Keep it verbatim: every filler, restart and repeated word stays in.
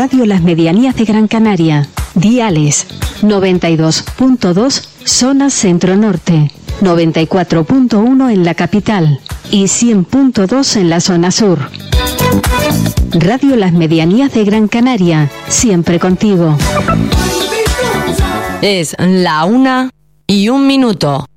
Radio Las Medianías de Gran Canaria. Diales noventa y dos punto dos zona centro-norte, noventa y cuatro punto uno en la capital y cien punto dos en la zona sur. Radio Las Medianías de Gran Canaria, siempre contigo. Es la una y un minuto.